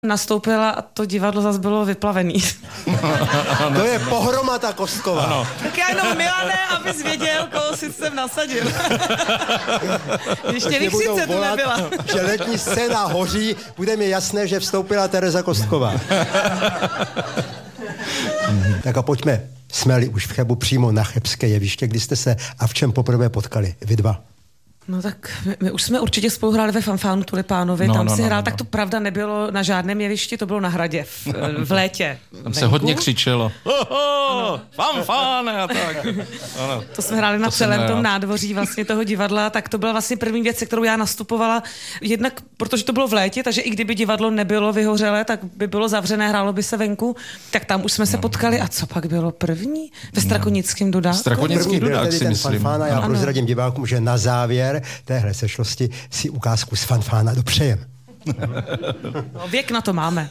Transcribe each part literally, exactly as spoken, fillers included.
nastoupila a to divadlo zase bylo vyplavený. To je pohroma ta Kostková. Ano. Tak já jenom, Milane, abys věděl, koho si jsem nasadil. Ještě Rixíce tu nebyla. Že letní scéna hoří, bude mi jasné, že vstoupila Tereza Kostková. Tak a pojďme. Jsme-li už v Chebu přímo na chebské jeviště, kdy jste se a v čem poprvé potkali? Vy dva. No tak my, my už jsme určitě spolu hráli ve Fanfánu Tulipánovi, no, tam no, si hrál, no, tak to pravda nebylo na žádném jevišti, to bylo na Hradě v, v létě. Tam venku se hodně křičelo. Fanfáne a tak. Ano. To jsme hráli na to celém tom nádvoří vlastně toho divadla, tak to byla vlastně první věc, se kterou já nastupovala. Jednak, protože to bylo v létě, takže i kdyby divadlo nebylo vyhořelé, tak by bylo zavřené, hrálo by se venku, tak tam už jsme se potkali. A co pak bylo první? Ve Strakonickém Dudáku? Strakonický Dudák si myslím. Fanfána, já prozradím divákům, že na závěr téhle sešlosti si ukázku z Fanfána dopřejem. No, věk na to máme.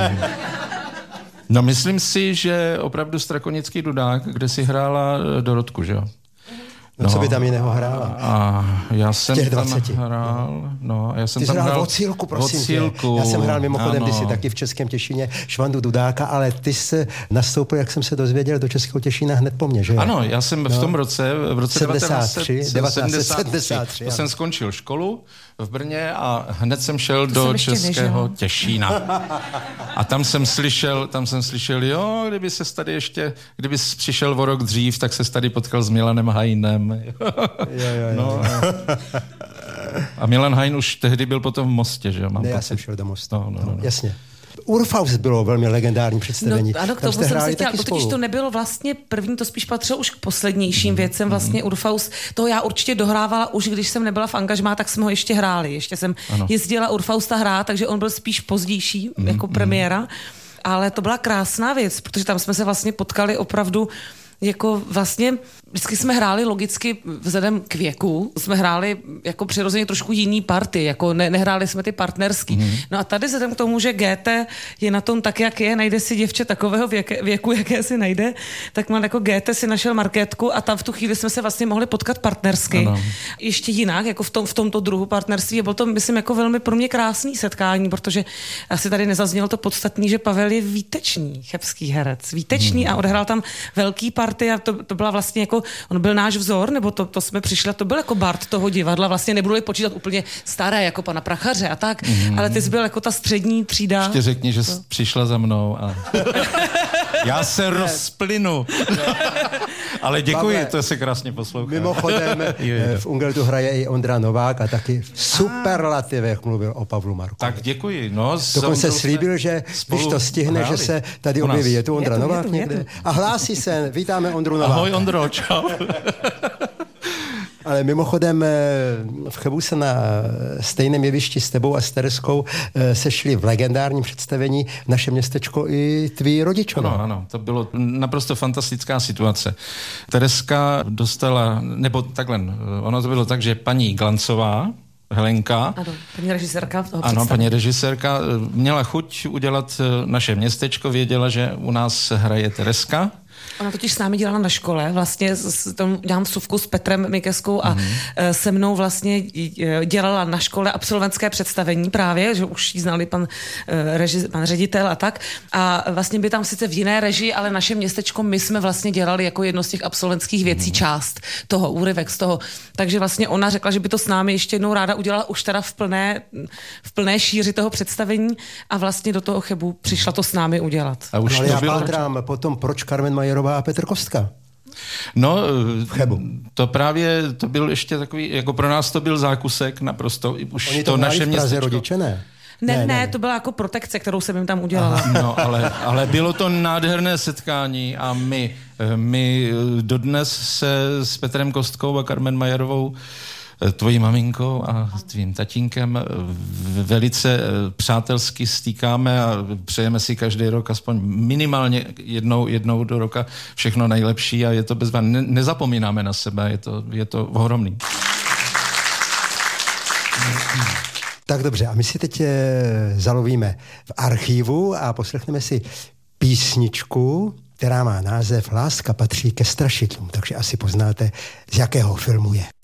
No myslím si, že opravdu Strakonický Dudák, kde si hrála Dorotku, že jo? No, no, co by tam jiného hrála? A já jsem tam dvaceti. hrál, no, já jsem ty tam hrál hrál Vocílku, prosím Vocílku. tě. Já jsem hrál mimochodem ano. kdysi taky v Českém Těšíně Švandu Dudáka, ale ty jsi nastoupil, jak jsem se dozvěděl, do Českého Těšína hned po mně, že jo? Ano, já jsem no. v tom roce, v roce sedmdesát tři, devatenáct set sedmdesát tři, to jsem skončil školu v Brně a hned jsem šel to do jsem Českého nežil. Těšína. A tam jsem slyšel, tam jsem slyšel, jo, kdyby se tady ještě, kdyby jsi přišel o rok dřív, tak se tady potkal s Milanem Hajnem. Jo, jo, jo. No, a Milan Hajn už tehdy byl potom v Mostě, že jo? Mám ne, já jsem šel do Mostu. No, no, no, no. Jasně. Urfaust bylo velmi legendární představení. No, ano, k tomu jsem se chtěla, totiž to nebylo vlastně první, to spíš patřilo už k poslednějším mm, věcem. Vlastně mm. Urfaust, toho já určitě dohrávala už, když jsem nebyla v angažmá, tak jsme ho ještě hráli. Ještě jsem ano. jezdila Urfausta hrát, takže on byl spíš pozdější, mm, jako premiéra. Mm. Ale to byla krásná věc, protože tam jsme se vlastně potkali opravdu jako vlastně, vždycky jsme hráli logicky vzhledem k věku, jsme hráli jako přirozeně trošku jiný party, jako ne, nehráli jsme ty partnerský. Mm. No a tady vzhledem k tomu, že G T je na tom tak, jak je, najde si děvče takového věke, věku, jaké si najde, tak mám jako G T si našel markétku a tam v tu chvíli jsme se vlastně mohli potkat partnersky. Ano. Ještě jinak, jako v, tom, v tomto druhu partnerství. A bylo to, myslím, jako velmi pro mě krásný setkání, protože asi tady nezaznělo to podstatný, že Pavel je výtečný chebský herec. Výtečný mm. a odehrál tam velký part a to, to byla vlastně jako, on byl náš vzor, nebo to, to jsme přišli, to byl jako Bart toho divadla, vlastně nebudu počítat úplně staré, jako pana Prachaře a tak, mm. ale ty jsi byl jako ta střední třída. Ještě řekni, že jsi přišla za mnou a já se rozplynu. Ale děkuji, Pavle, to se krásně poslouchá. Mimochodem, v Ungeltu hraje i Ondra Novák a taky v superlativech mluvil o Pavlu Marku. Tak děkuji. No, dokonce slíbil, že když to stihne, hráli. Že se tady objeví. Je tu Ondra je to, Novák je to, někde? Je to. A hlásí se, vítáme Ondru Nováka. Ahoj Ondro, čau. Ale mimochodem v Chebu se na stejném jevišti s tebou a s Tereskou sešli v legendárním představení v našem městečko i tví rodičové. Ano, ano, to bylo naprosto fantastická situace. Tereska dostala, nebo takhle, ono to bylo tak, že paní Glancová, Helenka. Ano, paní režisérka. Ano, paní režisérka měla chuť udělat naše městečko, věděla, že u nás hraje Tereska. Ona totiž s námi dělala na škole, vlastně s, tam dělám vsuvku s Petrem Mikeskou a mm-hmm. se mnou vlastně dělala na škole absolventské představení právě, že už jí znali pan, reži, pan ředitel a tak. A vlastně by tam sice v jiné režii, ale naše městečko my jsme vlastně dělali jako jedno z těch absolventských věcí mm-hmm. část toho, úryvek z toho. Takže vlastně ona řekla, že by to s námi ještě jednou ráda udělala už teda v plné, v plné šíři toho představení a vlastně do toho Chebu přišla to s námi udělat. A už no, to já bylo... pátrám potom, proč Carmen Majerová a Petr Kostka? No, to právě, to byl ještě takový, jako pro nás to byl zákusek naprosto. Už Oni to, to naše v Praze městečko. Rodiče, ne? Ne, ne, ne, to byla jako protekce, kterou jsem jim tam udělala. Aha, no, ale, ale bylo to nádherné setkání a my, my dodnes se s Petrem Kostkou a Carmen Majerovou, tvojí maminkou a tvým tatínkem velice přátelsky stýkáme a přejeme si každý rok aspoň minimálně jednou, jednou do roka všechno nejlepší a je to bezva. Ne, nezapomínáme na sebe, je to, je to ohromný. Tak dobře, a my si teď zalovíme v archivu a poslechneme si písničku, která má název Láska patří ke strašidlům, takže asi poznáte, z jakého filmu je.